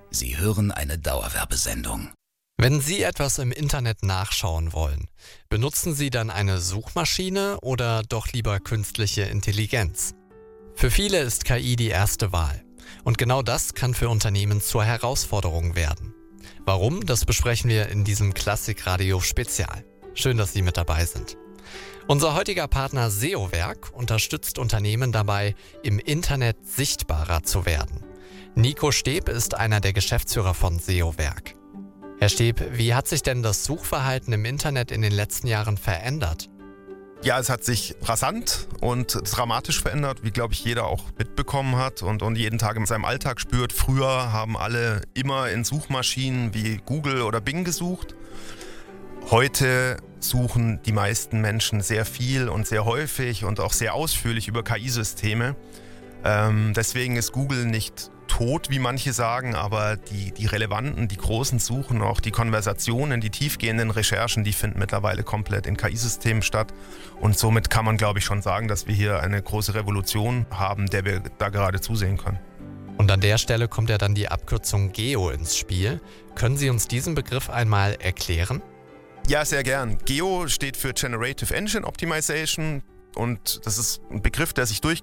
Sie hören eine Dauerwerbesendung. Wenn Sie etwas im Internet nachschauen wollen, benutzen Sie dann eine Suchmaschine oder doch lieber künstliche Intelligenz? Für viele ist KI die erste Wahl. Und genau das kann für Unternehmen zur Herausforderung werden. Warum? Das besprechen wir in diesem Klassikradio-Spezial. Schön, dass Sie mit dabei sind. Unser heutiger Partner SEOwerk unterstützt Unternehmen dabei, im Internet sichtbarer zu werden. Nico Steb ist einer der Geschäftsführer von SEOwerk. Herr Steb, wie hat sich denn das Suchverhalten im Internet in den letzten Jahren verändert? Ja, es hat sich rasant und dramatisch verändert, wie, glaube ich, jeder auch mitbekommen hat und jeden Tag in seinem Alltag spürt. Früher haben alle immer in Suchmaschinen wie Google oder Bing gesucht. Heute suchen die meisten Menschen sehr viel und sehr häufig und auch sehr ausführlich über KI-Systeme. Deswegen ist Google nicht tot, wie manche sagen, aber die relevanten, die großen Suchen, auch die Konversationen, die tiefgehenden Recherchen, die finden mittlerweile komplett in KI-Systemen statt. Und somit kann man, glaube ich, schon sagen, dass wir hier eine große Revolution haben, der wir da gerade zusehen können. Und an der Stelle kommt ja dann die Abkürzung GEO ins Spiel. Können Sie uns diesen Begriff einmal erklären? Ja, sehr gern. GEO steht für Generative Engine Optimization. Und das ist ein Begriff, der sich durch